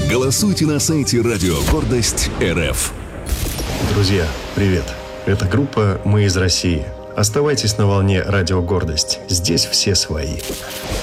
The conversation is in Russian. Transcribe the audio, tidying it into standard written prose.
Голосуйте на сайте Радио Гордость РФ. Друзья, привет! Это группа «Мы из России». Оставайтесь на волне Радио Гордость. Здесь все свои.